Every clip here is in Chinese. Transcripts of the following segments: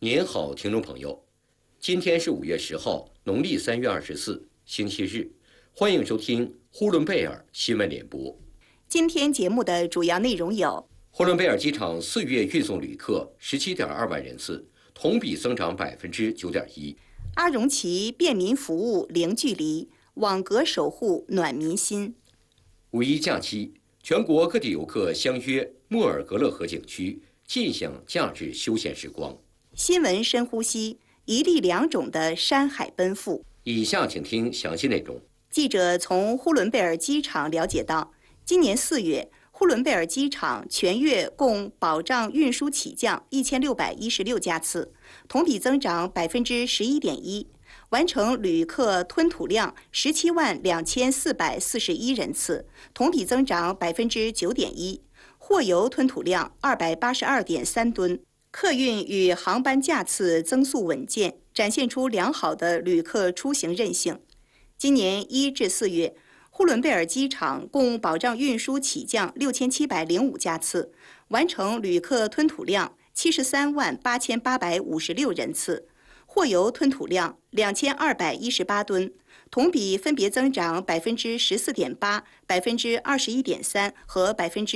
您好，听众朋友，今天是5月10号，农历3月24，星期日，欢迎收听呼伦贝尔新闻联播。 今天节目的主要内容有： 呼伦贝尔机场4月运送旅客17.2万人次，同比增长9.1%。 阿荣旗便民服务零距离，网格守护暖民心。 五一假期，全国各地游客相约莫尔格勒河景区，尽享假日休闲时光。 新闻深呼吸，一地两种的山海奔赴。 以下请听详细内容。 记者从呼伦贝尔机场了解到，今年4月，呼伦贝尔机场全月共保障运输起降1616架次，同比增长11.1%，完成旅客吞吐量172441人次，同比增长9.1%，货邮吞吐量282.3吨。客运与航班架次增速稳健，展现出良好的旅客出行韧性。今年1至4月，呼伦贝尔机场共保障运输起降6705架次，完成旅客吞吐量738856人次，货邮吞吐量2218吨，同比分别增长14.8%、21.3%和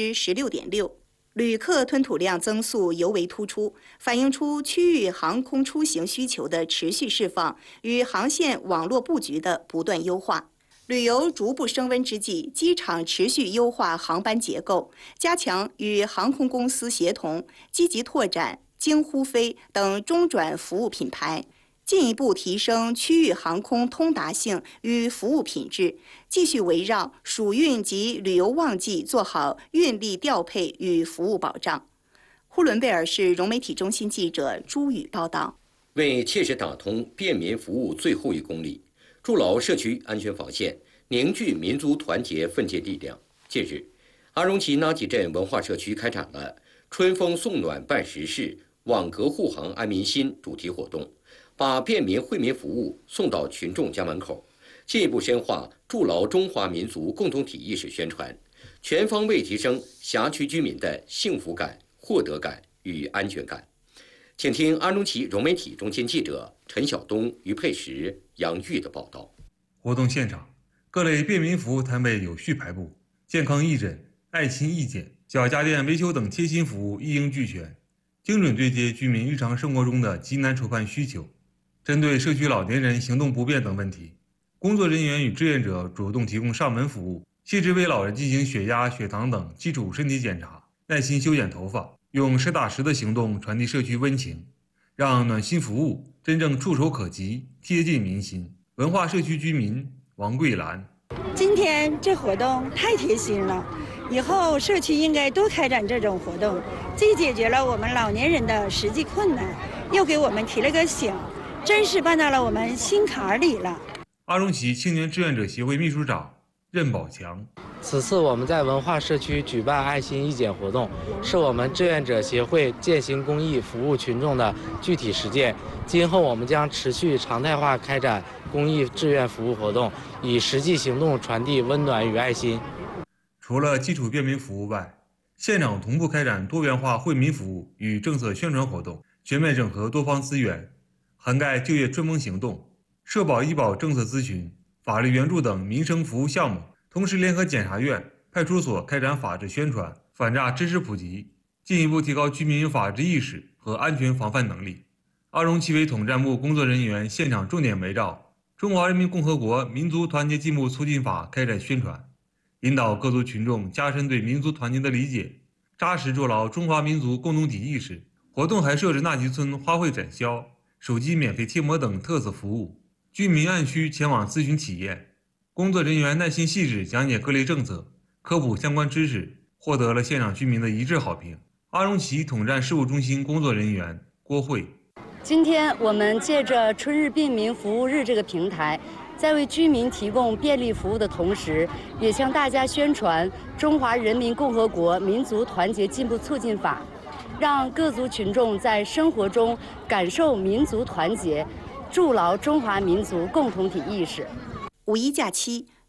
16.6%。旅客吞吐量增速尤为突出，反映出区域航空出行需求的持续释放与航线网络布局的不断优化。旅游逐步升温之际，机场持续优化航班结构，加强与航空公司协同，积极拓展京呼飞等中转服务品牌，进一步提升区域航空通达性与服务品质，继续围绕暑运及旅游旺季做好运力调配与服务保障。呼伦贝尔市融媒体中心记者朱宇报道。 为切实打通便民服务最后1公里，筑牢社区安全防线，凝聚民族团结奋进力量。近日，阿荣旗纳吉镇文化社区开展了春风送暖办实事，网格护航安民心主题活动，把便民惠民服务送到群众家门口，进一步深化筑牢中华民族共同体意识宣传，全方位提升辖区居民的幸福感、获得感与安全感。请听阿荣旗融媒体中心记者陈晓东、于佩石、杨玉的报道。 活动现场，各类便民服务摊位有序排布，健康义诊、爱心义检、小家电维修等贴心服务一应俱全，精准对接居民日常生活中的急难愁盼需求。针对社区老年人行动不便等问题，工作人员与志愿者主动提供上门服务，细致为老人进行血压、血糖等基础身体检查，耐心修剪头发，用实打实的行动传递社区温情，让暖心服务真正触手可及，贴近民心。文化社区居民王桂兰： 今天这活动太贴心了，以后社区应该多开展这种活动，既解决了我们老年人的实际困难，又给我们提了个醒，真是办到了我们心坎里了。 阿荣旗青年志愿者协会秘书长任宝强： 此次我们在文化社区举办爱心义检活动，是我们志愿者协会践行公益、服务群众的具体实践。今后我们将持续常态化开展公益志愿服务活动，以实际行动传递温暖与爱心。 除了基础便民服务外，现场同步开展多元化惠民服务与政策宣传活动，全面整合多方资源，涵盖就业春风行动、社保医保政策咨询、法律援助等民生服务项目。同时联合检察院、派出所开展法治宣传、反诈知识普及，进一步提高居民法治意识和安全防范能力。阿荣旗委统战部工作人员现场重点围绕《中华人民共和国民族团结进步促进法》开展宣传，引导各族群众加深对民族团结的理解，扎实筑牢中华民族共同体意识。活动还设置纳吉村花卉展销、手机免费贴膜等特色服务，居民按需前往咨询体验。工作人员耐心细致讲解各类政策，科普相关知识，获得了现场居民的一致好评。阿荣旗统战事务中心工作人员郭慧： 今天我们借着春日便民服务日这个平台，在为居民提供便利服务的同时，也向大家宣传《中华人民共和国民族团结进步促进法》，让各族群众在生活中感受民族团结，筑牢中华民族共同体意识。 五一假期，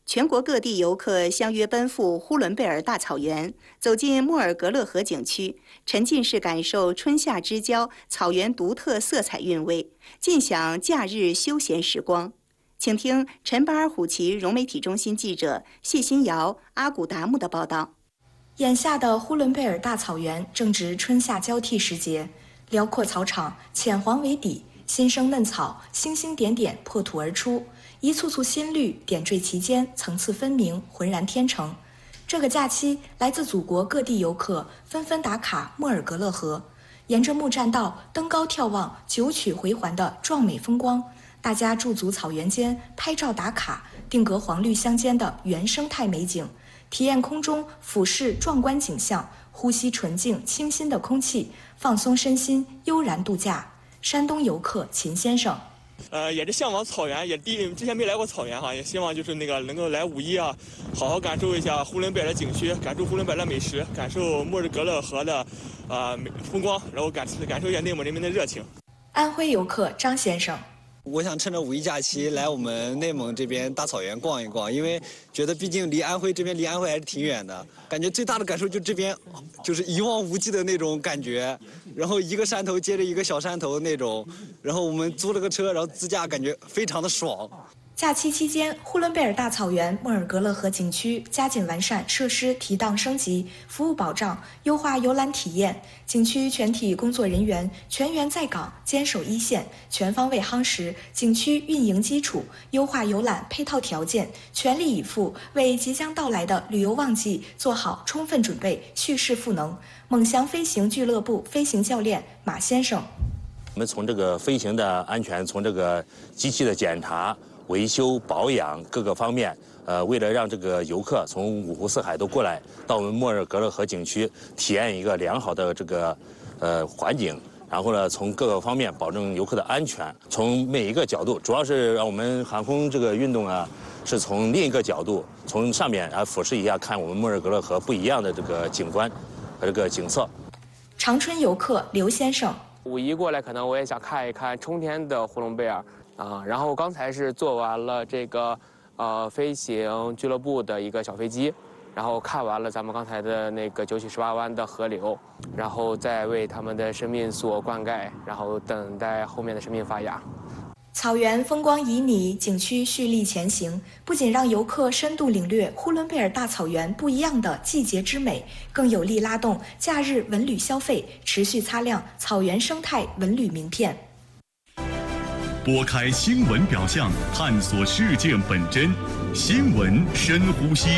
全国各地游客相约奔赴呼伦贝尔大草原，走进莫尔格勒河景区，沉浸式感受春夏之交草原独特色彩韵味，尽享假日休闲时光。请听陈巴尔虎旗融媒体中心记者谢新瑶、阿古达木的报道。 眼下的呼伦贝尔大草原正值春夏交替时节，辽阔草场，浅黄为底，新生嫩草星星点点破土而出，一簇簇新绿点缀其间，层次分明，浑然天成。这个假期，来自祖国各地游客纷纷打卡莫尔格勒河，沿着木栈道登高眺望九曲回环的壮美风光，大家驻足草原间拍照打卡，定格黄绿相间的原生态美景，体验空中俯视壮观景象，呼吸纯净清新的空气，放松身心，悠然度假。山东游客秦先生。 也是向往草原，之前没来过草原哈，也希望就是能够来五一啊，好好感受一下呼伦贝尔的景区，感受呼伦贝尔的美食，感受莫尔格勒河的风光，然后感受一下内蒙人民的热情。 安徽游客张先生。 我想趁着五一假期来我们内蒙这边大草原逛一逛，因为觉得毕竟离安徽还是挺远的，感觉最大的感受就这边就是一望无际的那种感觉，然后一个山头接着一个小山头那种，然后我们租了个车，然后自驾，感觉非常的爽。 假期期间，呼伦贝尔大草原莫尔格勒河景区加紧完善设施提档升级、服务保障，优化游览体验。景区全体工作人员全员在岗，坚守一线，全方位夯实景区运营基础，优化游览配套条件，全力以赴为即将到来的旅游旺季做好充分准备，蓄势赋能。猛翔飞行俱乐部飞行教练马先生。 我们从这个飞行的安全，从这个机器的检查、维修保养各个方面，为了让这个游客从五湖四海都过来到我们莫尔格勒河景区体验一个良好的这个环境，然后呢，从各个方面保证游客的安全，从每一个角度，主要是让我们航空这个运动啊，是从另一个角度，从上面然后俯视一下，看我们莫尔格勒河不一样的这个景观和这个景色。 长春游客刘先生。 五一过来，可能我也想看一看春天的呼伦贝尔啊。然后刚才是坐完了这个飞行俱乐部的一个小飞机，然后看完了咱们刚才的那个9曲18弯的河流，然后再为他们的生命所灌溉，然后等待后面的生命发芽。 草原风光旖旎，景区蓄力前行，不仅让游客深度领略呼伦贝尔大草原不一样的季节之美，更有力拉动假日文旅消费，持续擦亮草原生态文旅名片。 拨开新闻表象，探索事件本真，新闻深呼吸。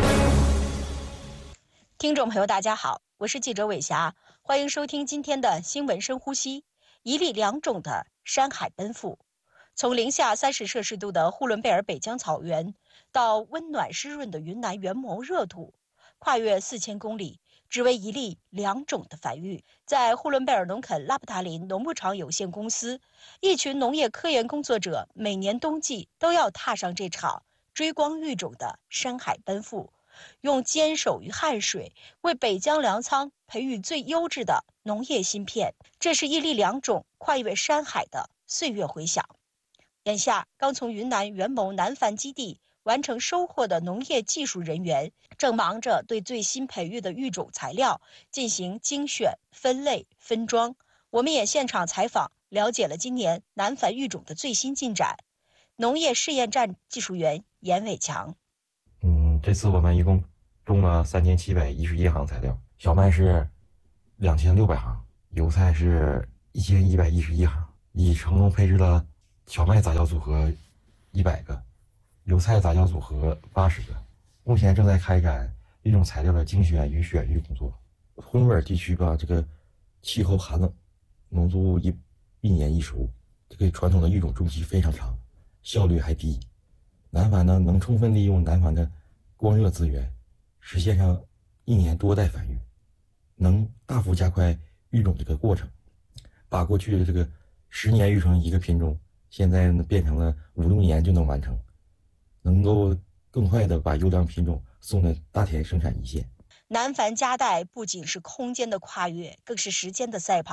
听众朋友，大家好，我是记者伟霞，欢迎收听今天的新闻深呼吸。一例两种的山海奔赴。从零下30摄氏度的呼伦贝尔北疆草原，到温暖湿润的云南元谋热土，跨越4000公里，只为一例两种的繁育。在呼伦贝尔农垦拉布达林农牧场有限公司，一群农业科研工作者每年冬季都要踏上这场追光育种的山海奔赴，用坚守与汗水为北疆粮仓培育最优质的农业芯片。这是一例两种跨越山海的岁月回响。眼下刚从云南元谋南繁基地完成收获的农业技术人员，正忙着对最新培育的育种材料进行精选、分类、分装。我们也现场采访，了解了今年南繁育种的最新进展。农业试验站技术员严伟强。 这次我们一共种了3711行材料，小麦是2600行，油菜是1111行，已成功配置了小麦杂交组合100个，油菜杂交组合80个，目前正在开展育种材料的精选与选育工作。呼伦贝尔地区吧，这个气候寒冷，农作物一年一熟，这个传统的育种周期非常长，效率还低。南繁呢，能充分利用南繁的光热资源，实现上1年多代繁育，能大幅加快育种这个过程，把过去的这个10年育成一个品种，现在呢变成了5、6年就能完成，能够更快的把优良品种送到大田生产一线。 南繁加代不仅是空间的跨越，更是时间的赛跑。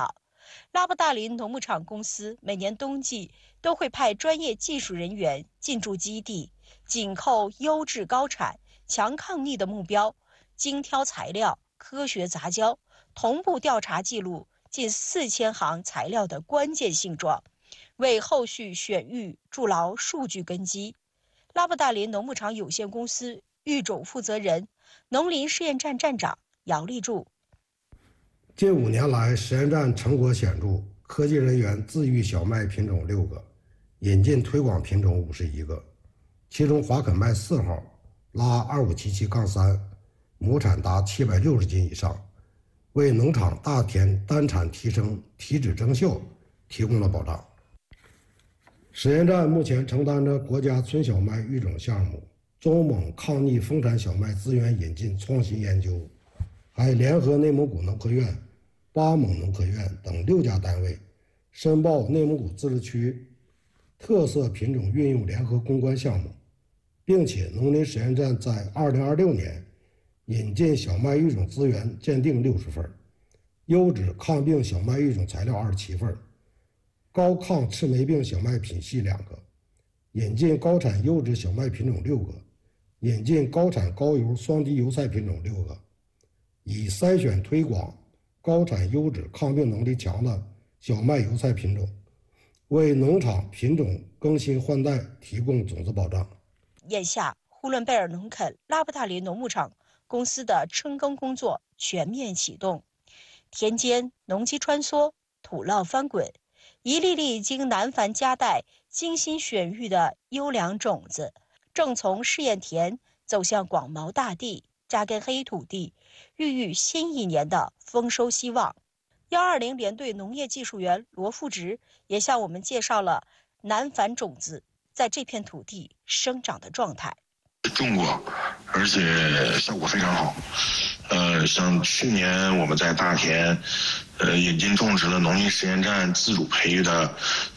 拉布大林农牧场公司每年冬季都会派专业技术人员进驻基地，紧扣优质高产、强抗逆的目标，精挑材料，科学杂交，同步调查记录近4000行材料的关键性状，为后续选育筑牢数据根基。拉布大林农牧场有限公司育种负责人、农林试验站站长姚立柱。 近5年来，实验站成果显著，科技人员自育小麦品种6个，引进推广品种51个，其中华肯麦4号拉2577-3，亩产达760斤以上，为农场大田单产提升、体脂增效提供了保障。实验站目前承担着国家春小麦育种项目、中蒙抗逆丰产小麦资源引进创新研究，还联合内蒙古农科院、巴蒙农科院等6家单位，申报内蒙古自治区特色品种运用联合攻关项目，并且农林实验站在2026年引进小麦育种资源鉴定60份，优质抗病小麦育种材料27份，高抗赤霉病小麦品系2个，引进高产优质小麦品种6个，引进高产高油双低油菜品种6个，以筛选推广高产优质抗病能力强的小麦油菜品种，为农场品种更新换代提供种子保障。 眼下，呼伦贝尔农垦拉布大林农牧场公司的春耕工作全面启动，田间农机穿梭，土涝翻滚，一粒粒经南繁加代精心选育的优良种子，正从试验田走向广袤大地，扎根黑土地，孕育新一年的丰收希望。120联队农业技术员罗富植也向我们介绍了南繁种子在这片土地生长的状态。 种过，而且效果非常好。像去年我们在大田，引进种植了农林实验站自主培育的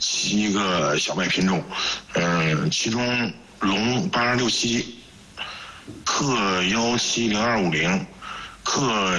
7个小麦品种，其中龙8267、克1702550、克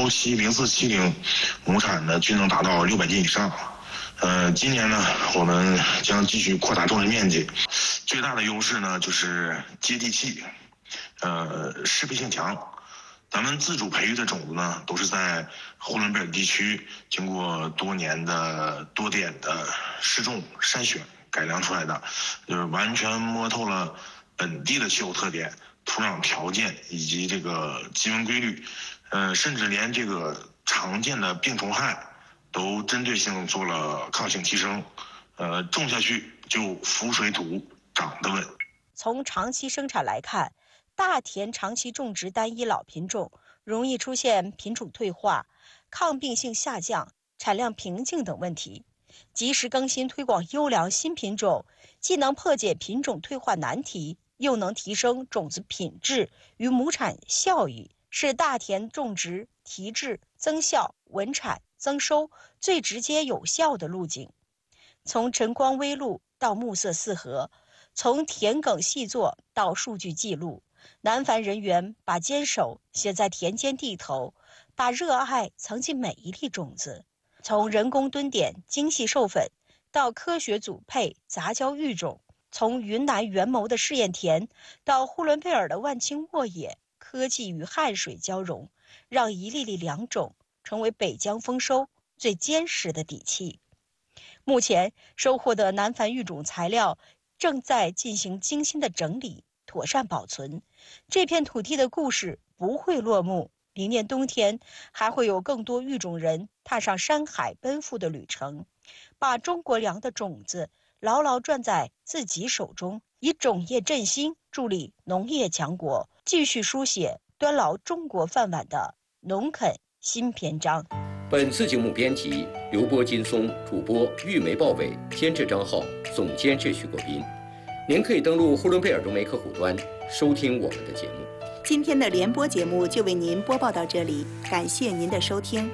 1700470亩产呢均能达到600斤以上。今年呢，我们将继续扩大种植面积。最大的优势呢就是接地气，适配性强。咱们自主培育的种子呢，都是在呼伦贝尔地区经过多点的试种、筛选、改良出来的，就是完全摸透了本地的气候特点、土壤条件以及这个基温规律，甚至连这个常见的病虫害都针对性做了抗性提升，种下去就浮水土，长得稳。 从长期生产来看，大田长期种植单一老品种，容易出现品种退化、抗病性下降、产量瓶颈等问题。及时更新推广优良新品种，既能破解品种退化难题，又能提升种子品质与亩产效益，是大田种植提质、增效、稳产、增收最直接有效的路径。从晨光微露到暮色四合，从田埂细作到数据记录，南繁人员把坚守写在田间地头，把热爱藏进每一粒种子。从人工蹲点精细授粉到科学组配杂交育种，从云南元谋的试验田到呼伦贝尔的万顷沃野，科技与汗水交融，让一粒粒良种成为北疆丰收最坚实的底气。目前收获的南繁育种材料正在进行精心的整理，妥善保存。这片土地的故事不会落幕，明年冬天还会有更多育种人踏上山海奔赴的旅程，把中国粮的种子牢牢攥在自己手中，以种业振兴助力农业强国，继续书写端牢中国饭碗的农垦新篇章。 本次节目编辑刘波、金松，主播玉梅、鲍伟，监制张浩，总监制徐国斌。您可以登录呼伦贝尔中媒客户端收听我们的节目。 今天的联播节目就为您播报到这里，感谢您的收听。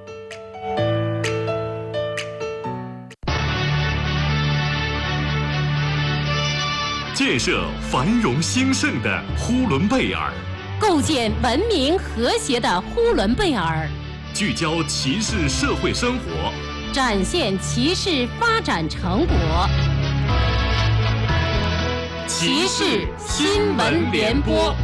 建设繁荣兴盛的呼伦贝尔， 构建文明和谐的呼伦贝尔， 聚焦骑士社会生活， 展现骑士发展成果。骑士新闻联播。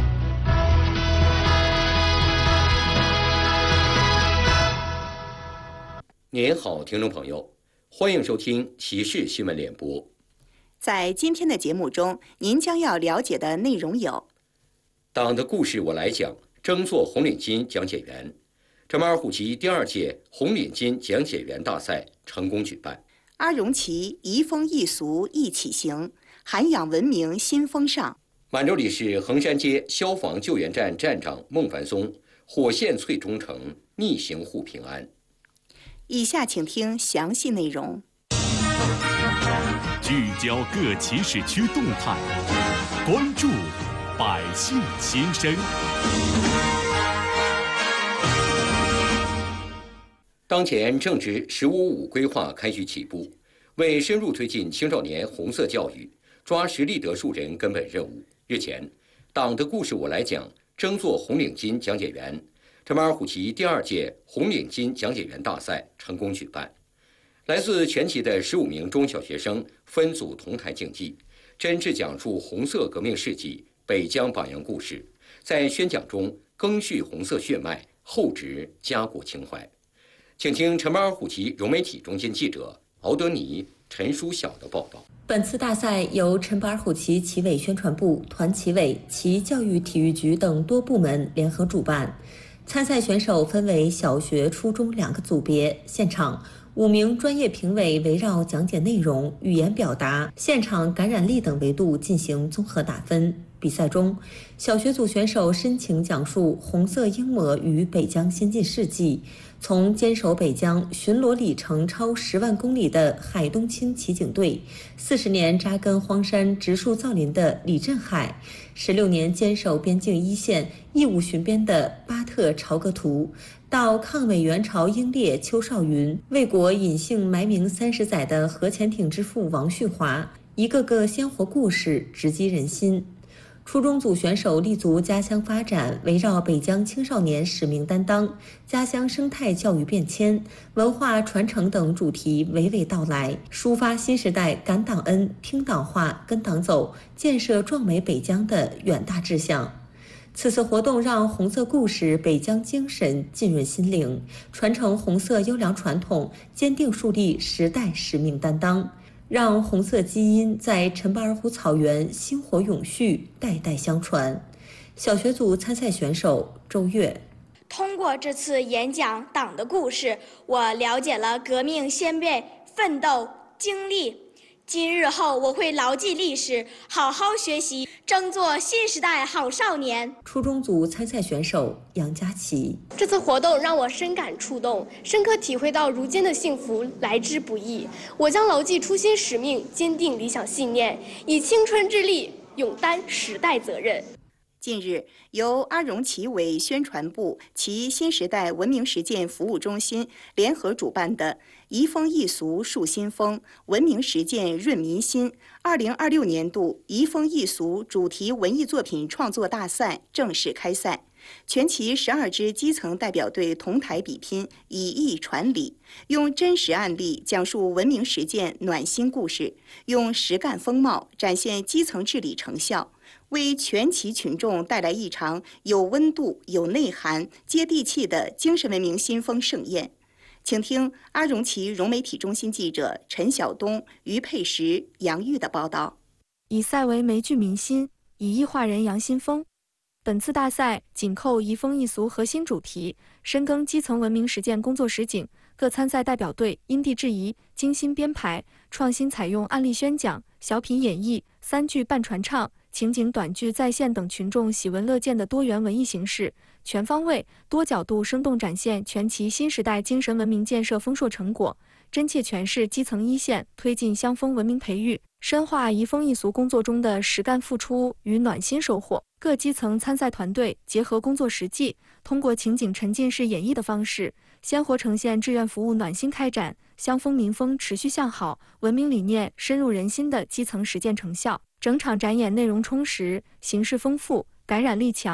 您好，听众朋友，欢迎收听骑士新闻联播。 在今天的节目中，您将要了解的内容有： 党的故事我来讲，争做红领巾讲解员。陈马尔虎旗第2届红领巾讲解员大赛成功举办。 阿荣旗移风易俗一起行，涵养文明新风尚。 满洲里市衡山街消防救援站站长孟凡松，火线淬忠诚，逆行护平安。 以下请听详细内容。 聚焦各骑士区动态，关注百姓心声。 当前正值“15-5”规划开局起步，为深入推进青少年红色教育，抓实力得数人根本任务。日前，党的故事我来讲，争做红领巾讲解员。陈马尔虎旗第2届红领巾讲解员大赛成功举办，来自全旗的15名中小学生分组同台竞技，真挚讲述红色革命事迹、北疆榜样故事，在宣讲中赓续红色血脉，厚植家国情怀。请听陈马尔虎旗融媒体中心记者敖德尼、陈书晓的报道。 本次大赛由陈巴尔虎旗旗委宣传部、团旗委、旗教育体育局等多部门联合主办。参赛选手分为小学、初中2个组别，现场5名专业评委围绕讲解内容、语言表达、现场感染力等维度进行综合打分。比赛中，小学组选手深情讲述红色英模与北疆先进事迹，从坚守北疆巡逻里程超10万公里的海东青骑警队，40年扎根荒山植树造林的李振海，16年坚守边境一线义务巡边的巴特朝格图，到抗美援朝英烈邱少云，为国隐姓埋名30载的核潜艇之父王旭华，一个个鲜活故事直击人心。初中组选手立足家乡发展，围绕北疆青少年使命担当、家乡生态教育变迁、文化传承等主题娓娓道来，抒发新时代感党恩、听党话、跟党走，建设壮美北疆的远大志向。此次活动让红色故事、北疆精神浸润心灵，传承红色优良传统，坚定树立时代使命担当，让红色基因在陈巴尔虎草原薪火永续，代代相传。小学组参赛选手周月， 通过这次演讲党的故事，我了解了革命先辈奋斗经历。今日后我会牢记历史，好好学习，争做新时代好少年。 初中组参赛选手杨佳琪， 这次活动让我深感触动，深刻体会到如今的幸福来之不易。我将牢记初心使命，坚定理想信念，以青春之力勇担时代责任。 近日，由阿荣旗委宣传部旗新时代文明实践服务中心联合主办的移风易俗树新风，文明实践润民心2026年度移风易俗主题文艺作品创作大赛正式开赛。全旗12支基层代表队同台比拼，以艺传理，用真实案例讲述文明实践暖心故事，用实干风貌展现基层治理成效，为全旗群众带来一场有温度、有内涵、接地气的精神文明新风盛宴。请听阿荣旗融媒体中心记者陈晓东、于佩石、杨玉的报道。 以赛为眉聚民心，以艺化人扬新风。本次大赛紧扣移风易俗核心主题，深耕基层文明实践工作实景，各参赛代表队因地制宜，精心编排，创新采用案例宣讲、小品演绎、3句半传唱、情景短剧再现等群众喜闻乐见的多元文艺形式，全方位、多角度生动展现全旗新时代精神文明建设丰硕成果，真切诠释基层一线推进乡风文明培育、深化移风易俗工作中的实干付出与暖心收获。各基层参赛团队结合工作实际，通过情景沉浸式演绎的方式，鲜活呈现志愿服务暖心开展、乡风民风持续向好、文明理念深入人心的基层实践成效。整场展演内容充实，形式丰富，感染力强，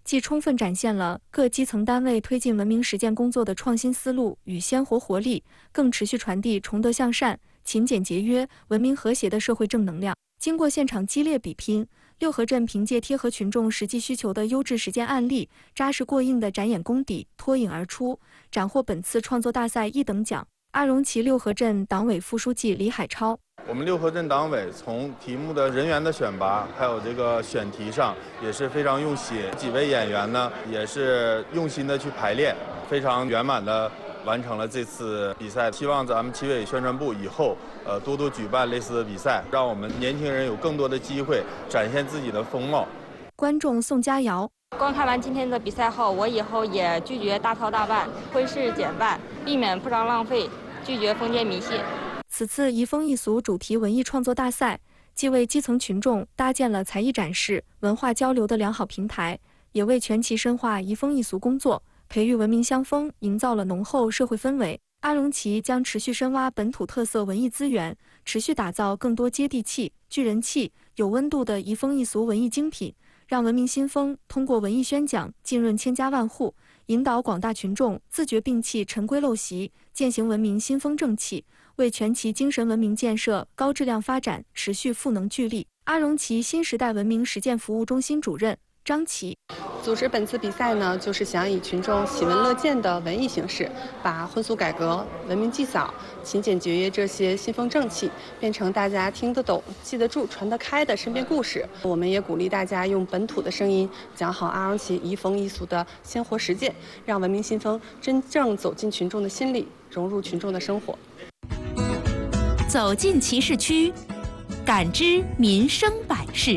既充分展现了各基层单位推进文明实践工作的创新思路与鲜活活力，更持续传递崇德向善、勤俭节约、文明和谐的社会正能量。经过现场激烈比拼，六合镇凭借贴合群众实际需求的优质实践案例，扎实过硬的展演功底脱颖而出，斩获本次创作大赛1等奖。阿荣旗六合镇党委副书记李海超。 我们六合镇党委从题目的人员的选拔，还有这个选题上也是非常用心。几位演员呢，也是用心的去排练，非常圆满的完成了这次比赛。希望咱们旗委宣传部以后多多举办类似的比赛，让我们年轻人有更多的机会展现自己的风貌。 观众送佳肴。 观看完今天的比赛后，我以后也拒绝大操大办，挥斥简办，避免铺张浪费，拒绝封建迷信。 此次移风易俗主题文艺创作大赛，既为基层群众搭建了才艺展示、文化交流的良好平台，也为全旗深化移风易俗工作、培育文明乡风营造了浓厚社会氛围。阿荣旗将持续深挖本土特色文艺资源，持续打造更多接地气、聚人气、有温度的移风易俗文艺精品，让文明新风通过文艺宣讲浸润千家万户，引导广大群众自觉摒弃陈规陋习，践行文明新风正气，为全旗精神文明建设高质量发展持续赋能聚力。阿荣旗新时代文明实践服务中心主任张琪。 组织本次比赛呢，就是想以群众喜闻乐见的文艺形式，把婚俗改革、文明祭扫、勤俭节约这些新风正气，变成大家听得懂、记得住、传得开的身边故事。我们也鼓励大家用本土的声音，讲好阿荣旗移风易俗的鲜活实践，让文明新风真正走进群众的心里，融入群众的生活。 走进旗市区，感知民生百事。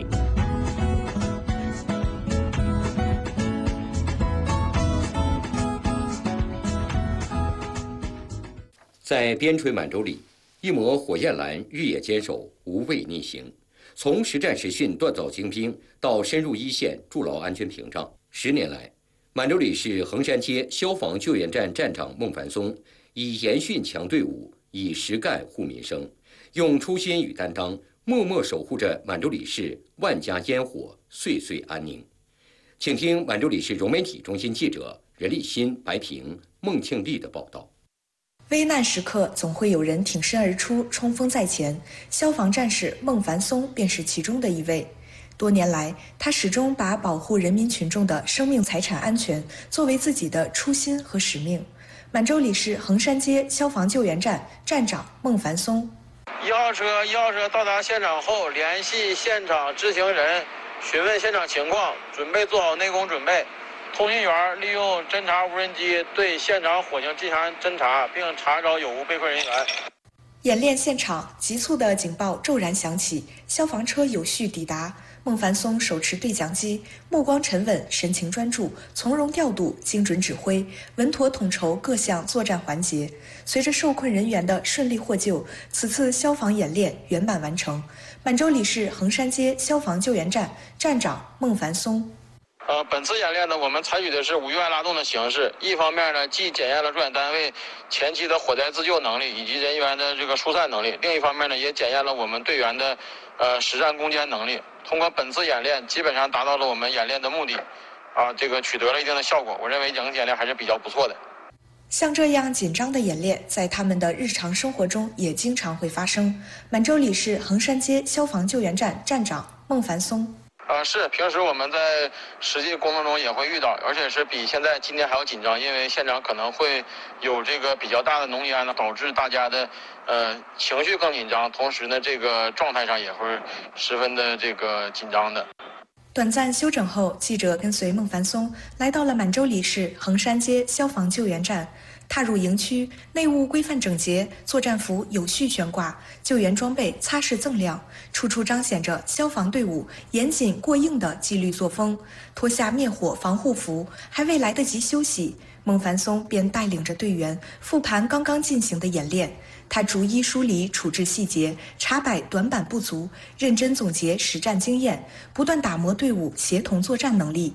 在边陲满洲里，一抹火焰蓝日夜坚守，无畏逆行。从实战实训锻造精兵，到深入一线筑牢安全屏障，10年来，满洲里市横山街消防救援站站长孟凡松以严训强队伍，以实干护民生，用初心与担当，默默守护着满洲里市万家烟火，岁岁安宁。请听满洲里市融媒体中心记者任立新、白平、孟庆丽的报道。 危难时刻总会有人挺身而出，冲锋在前。消防战士孟凡松便是其中的一位。多年来，他始终把保护人民群众的生命财产安全作为自己的初心和使命。满洲里市横山街消防救援站站长孟凡松 1号车到达现场后，联系现场知情人，询问现场情况，准备做好内功准备。通讯员利用侦察无人机对现场火情进行侦查，并查找有无被困人员。 演练现场，急促的警报骤然响起，消防车有序抵达。孟凡松手持对讲机，目光沉稳，神情专注，从容调度，精准指挥，稳妥统筹各项作战环节。随着受困人员的顺利获救，此次消防演练圆满完成。满洲里市横山街消防救援站站长孟凡松。 本次演练呢，我们采取的是5院拉动的形式。一方面呢，既检验了助演单位前期的火灾自救能力以及人员的这个疏散能力；另一方面呢，也检验了我们队员的实战攻坚能力。通过本次演练，基本上达到了我们演练的目的，这个取得了一定的效果。我认为整体演练还是比较不错的。 像这样紧张的演练，在他们的日常生活中也经常会发生。满洲里市横山街消防救援站站长孟凡松。 是平时我们在实际工作中也会遇到，而且是比今天还要紧张，因为现场可能会有这个比较大的浓烟呢，导致大家的情绪更紧张，同时呢这个状态上也会十分的这个紧张的。 短暂休整后，记者跟随孟凡松来到了满洲里市横山街消防救援站。踏入营区，内务规范整洁，作战服有序悬挂，救援装备擦拭锃亮，处处彰显着消防队伍严谨过硬的纪律作风。脱下灭火防护服，还未来得及休息，孟凡松便带领着队员复盘刚刚进行的演练。他逐一梳理处置细节，查摆短板不足，认真总结实战经验，不断打磨队伍协同作战能力。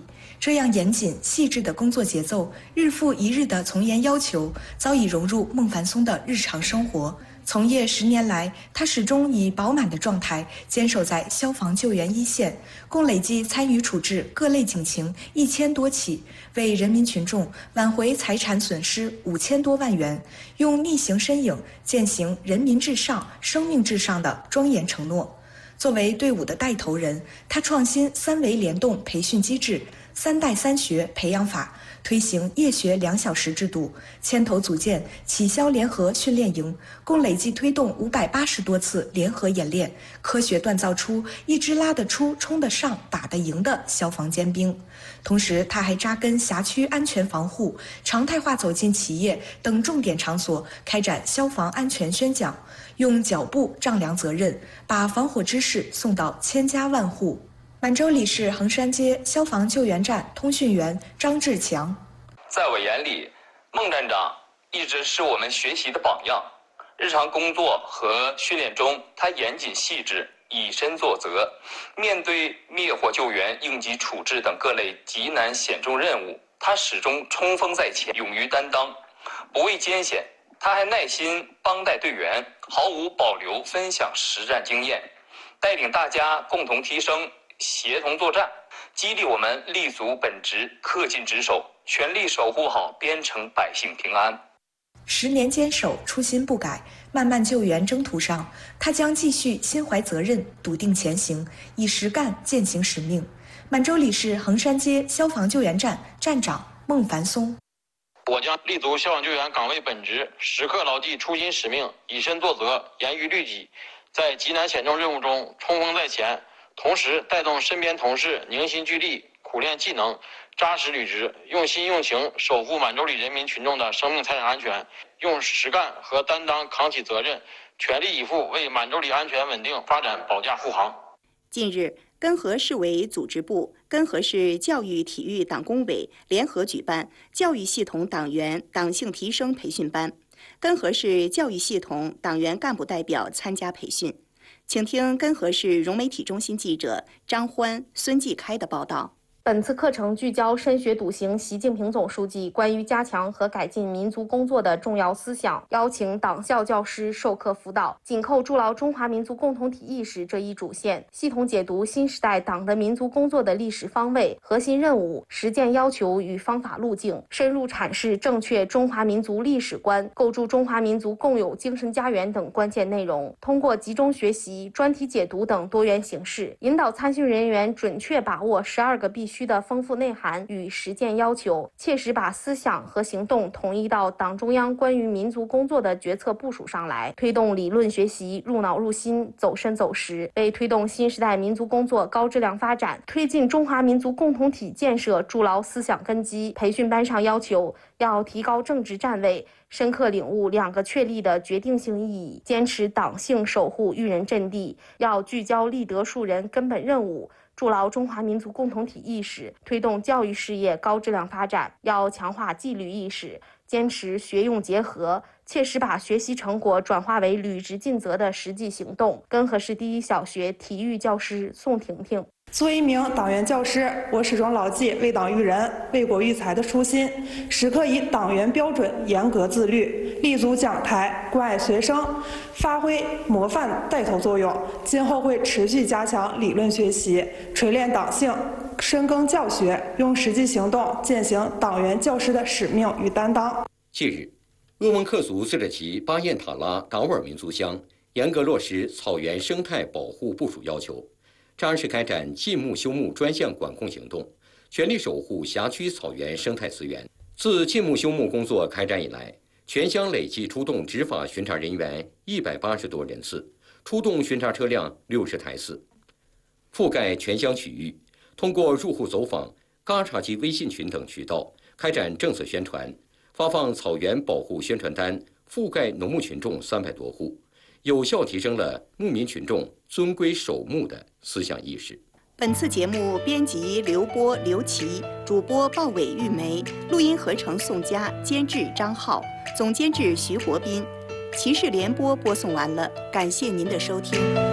这样严谨细致的工作节奏，日复一日的从严要求，早已融入孟凡松的日常生活。从业10年来，他始终以饱满的状态坚守在消防救援一线，共累计参与处置各类警情1000多起，为人民群众挽回财产损失5000多万元，用逆行身影践行人民至上、生命至上的庄严承诺。作为队伍的带头人，他创新3维联动培训机制、3代3学培养法，推行夜学2小时制度，牵头组建启消联合训练营，共累计推动580多次联合演练，科学锻造出一支拉得出、冲得上、打得赢的消防尖兵。同时，他还扎根辖区安全防护，常态化走进企业等重点场所，开展消防安全宣讲，用脚步丈量责任，把防火知识送到千家万户。满洲里市衡山街消防救援站通讯员张志强： 在我眼里，孟站长一直是我们学习的榜样。日常工作和训练中，他严谨细致，以身作则。面对灭火救援、应急处置等各类极难险重任务，他始终冲锋在前，勇于担当，不畏艰险。他还耐心帮带队员，毫无保留分享实战经验，带领大家共同提升，协同作战，激励我们立足本职，恪尽职守，全力守护好边城百姓平安。 10年坚守，初心不改，漫漫救援征途上，他将继续心怀责任，笃定前行，以实干践行使命。满洲里市衡山街消防救援站站长孟凡松： 我将立足消防救援岗位本职，时刻牢记初心使命，以身作则，严于律己，在极难险重任务中冲锋在前，同时带动身边同事凝心聚力，苦练技能，扎实履职，用心用情守护满洲里人民群众的生命财产安全，用实干和担当扛起责任，全力以赴为满洲里安全稳定发展保驾护航。 近日，根河市委组织部、根河市教育体育党工委联合举办教育系统党员党性提升培训班，根河市教育系统党员干部代表参加培训。请听根河市融媒体中心记者张欢、孙继开的报道。 本次课程聚焦深学笃行习近平总书记关于加强和改进民族工作的重要思想，邀请党校教师授课辅导，紧扣筑牢中华民族共同体意识这一主线，系统解读新时代党的民族工作的历史方位、核心任务、实践要求与方法路径，深入阐释正确中华民族历史观，构筑中华民族共有精神家园等关键内容。通过集中学习、专题解读等多元形式，引导参训人员准确把握12个必须的丰富内涵与实践要求，切实把思想和行动统一到党中央关于民族工作的决策部署上来，推动理论学习入脑入心、走深走实，为推动新时代民族工作高质量发展、推进中华民族共同体建设筑牢思想根基。培训班上要求要提高政治站位，深刻领悟2个确立的决定性意义，坚持党性守护育人阵地，要聚焦立德树人根本任务，筑牢中华民族共同体意识，推动教育事业高质量发展。要强化纪律意识，坚持学用结合，切实把学习成果转化为履职尽责的实际行动。根河市第一小学体育教师宋婷婷： 作为一名党员教师，我始终牢记为党育人、为国育才的初心，时刻以党员标准严格自律，立足讲台，关爱学生，发挥模范带头作用。今后会持续加强理论学习，锤炼党性，深耕教学，用实际行动践行党员教师的使命与担当。 近日，鄂温克族自治旗巴彦塔拉达斡尔民族乡严格落实草原生态保护部署要求，扎实开展禁牧休牧专项管控行动，全力守护辖区草原生态资源。自禁牧休牧工作开展以来，全乡累计出动执法巡查人员180多人次，出动巡查车辆60台次，覆盖全乡区域。通过入户走访、嘎查及微信群等渠道开展政策宣传，发放草原保护宣传单，覆盖农牧群众300多户，有效提升了牧民群众遵规守牧的思想意识。 本次节目编辑刘波、刘琦，主播鲍伟、玉梅，录音合成宋佳，监制张浩，总监制徐国斌。骑士联播播送完了，感谢您的收听。